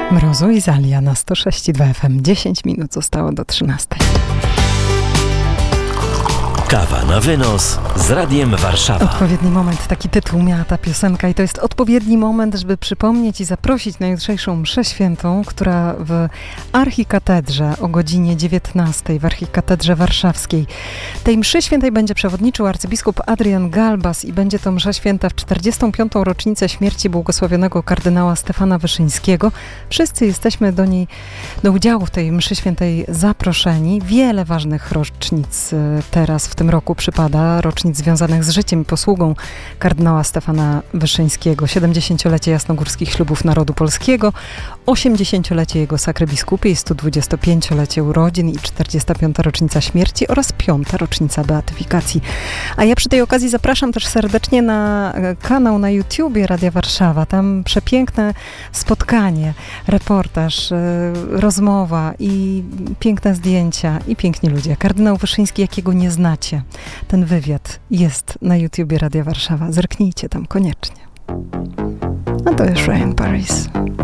Mrozu i Zalia na 106,2 FM. 10 minut zostało do 13. Kawa na wynos z Radiem Warszawa. Odpowiedni moment, taki tytuł miała ta piosenka i to jest odpowiedni moment, żeby przypomnieć i zaprosić na jutrzejszą mszę świętą, która w Archikatedrze o godzinie 19 w Archikatedrze Warszawskiej. Tej mszy świętej będzie przewodniczył arcybiskup Adrian Galbas i będzie to msza święta w 45. rocznicę śmierci błogosławionego kardynała Stefana Wyszyńskiego. Wszyscy jesteśmy do udziału w tej mszy świętej zaproszeni. Wiele ważnych rocznic teraz w tym roku przypada, rocznic związanych z życiem i posługą kardynała Stefana Wyszyńskiego, 70-lecie jasnogórskich ślubów narodu polskiego, 80-lecie jego sakrybiskupii, 125-lecie urodzin i 45. rocznica śmierci oraz 5. rocznica beatyfikacji. A ja przy tej okazji zapraszam też serdecznie na kanał na YouTubie Radia Warszawa. Tam przepiękne spotkanie, reportaż, rozmowa i piękne zdjęcia i piękni ludzie. Kardynał Wyszyński, jakiego nie znacie. Ten wywiad jest na YouTubie Radia Warszawa. Zerknijcie tam koniecznie. A to jest Ryan Paris.